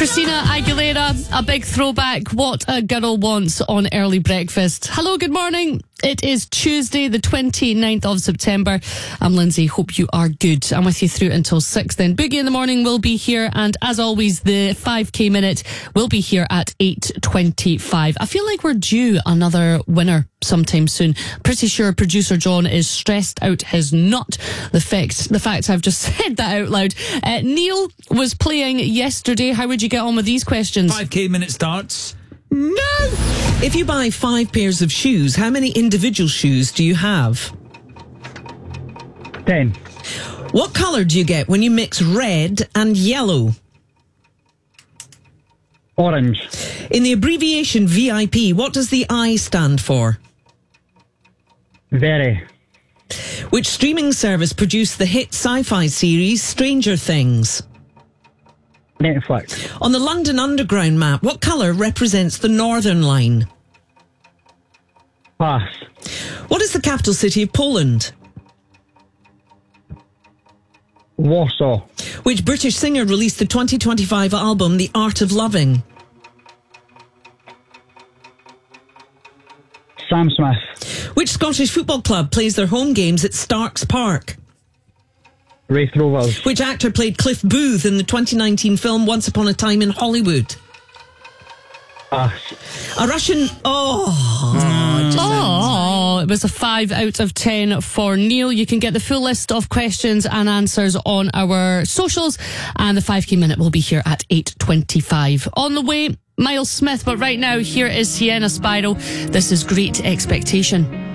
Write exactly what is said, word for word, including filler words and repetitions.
Christina Aguilera, a big throwback. What a girl wants on early breakfast. Hello, good morning. It is Tuesday, the twenty-ninth of September. I'm Lindsay. Hope you are good. I'm with you through until six then. Boogie in the Morning will be here. And as always, the five K Minute will be here at eight twenty-five. I feel like we're due another winner sometime soon. Pretty sure producer John is stressed out his nut. The fact, the fact I've just said that out loud. Uh, Neil was playing yesterday. How would you get on with these questions? five K Minute starts now. If you buy five pairs of shoes, how many individual shoes do you have? Ten. What colour do you get when you mix red and yellow? Orange. In the abbreviation V I P, what does the I stand for? Very. Which streaming service produced the hit sci-fi series Stranger Things? Netflix. On the London Underground map, what colour represents the Northern Line? Pass. What is the capital city of Poland? Warsaw. Which British singer released the twenty twenty-five album The Art of Loving? Sam Smith. Which Scottish football club plays their home games at Starks Park? Wraith Rovers. Which actor played Cliff Booth in the twenty nineteen film Once Upon a Time in Hollywood? Pass. A Russian... Oh... Oh, it was a five out of ten for Neil. You can get the full list of questions and answers on our socials, and the five K Minute will be here at eight twenty-five. On the way, Miles Smith, but right now, here is Sienna Spiral. This is Great Expectation.